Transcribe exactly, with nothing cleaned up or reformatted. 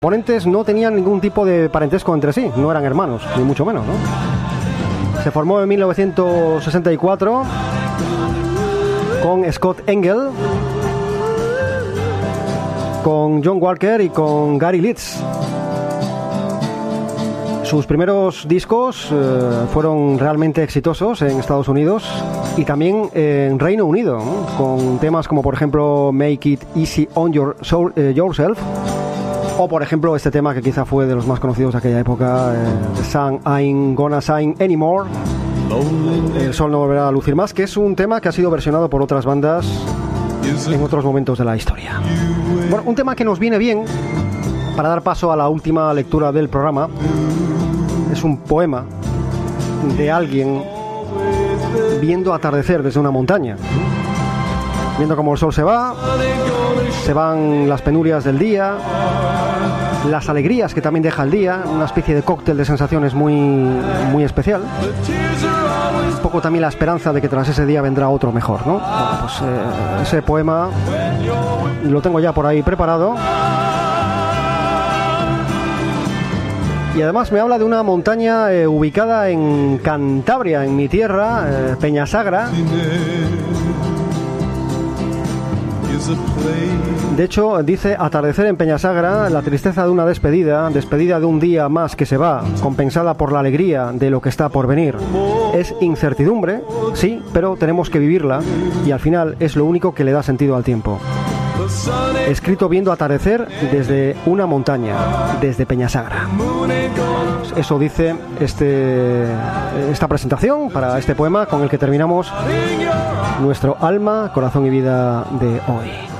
componentes no tenían ningún tipo de parentesco entre sí, no eran hermanos, ni mucho menos, ¿no? Se formó en mil novecientos sesenta y cuatro con Scott Engel, con John Walker y con Gary Leeds. Sus primeros discos eh, fueron realmente exitosos en Estados Unidos y también en Reino Unido, ¿no? Con temas como por ejemplo Make It Easy on your soul, eh, Yourself, o por ejemplo este tema que quizá fue de los más conocidos de aquella época, eh, The Sun Ain't Gonna Shine Anymore, El sol no volverá a lucir más, que es un tema que ha sido versionado por otras bandas en otros momentos de la historia. Bueno, un tema que nos viene bien para dar paso a la última lectura del programa. Es un poema de alguien viendo atardecer desde una montaña, viendo cómo el sol se va, se van las penurias del día, las alegrías que también deja el día, una especie de cóctel de sensaciones muy, muy especial. Un poco también la esperanza de que tras ese día vendrá otro mejor, ¿no? Bueno, pues eh, ese poema lo tengo ya por ahí preparado. Y además me habla de una montaña eh, ubicada en Cantabria, en mi tierra, eh, Peñasagra. De hecho, dice: atardecer en Peñasagra, la tristeza de una despedida, despedida de un día más que se va, compensada por la alegría de lo que está por venir. Es incertidumbre, sí, pero tenemos que vivirla y al final es lo único que le da sentido al tiempo. Escrito viendo atardecer desde una montaña, desde Peñasagra. Eso dice este, esta presentación para este poema con el que terminamos nuestro alma, corazón y vida de hoy.